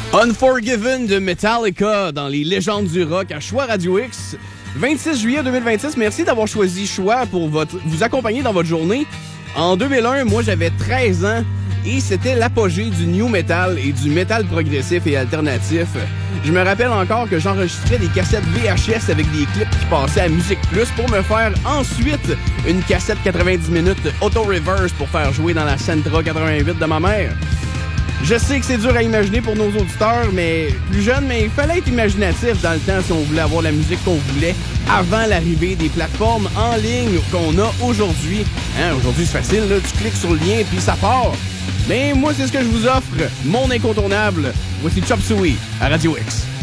Unforgiven de Metallica dans les légendes du rock à Choix Radio X. 26 juillet 2026, merci d'avoir choisi Choix pour vous accompagner dans votre journée. En 2001, moi j'avais 13 ans et c'était l'apogée du new metal et du metal progressif et alternatif. Je me rappelle encore que j'enregistrais des cassettes VHS avec des clips qui passaient à Musique Plus pour me faire ensuite une cassette 90 minutes auto-reverse pour faire jouer dans la Sentra 88 de ma mère. Je sais que c'est dur à imaginer pour nos auditeurs, mais plus jeunes, mais il fallait être imaginatif dans le temps si on voulait avoir la musique qu'on voulait avant l'arrivée des plateformes en ligne qu'on a aujourd'hui. Aujourd'hui, c'est facile, là, tu cliques sur le lien puis ça part. Mais moi, c'est ce que je vous offre, mon incontournable. Voici Chop Suey à Radio X.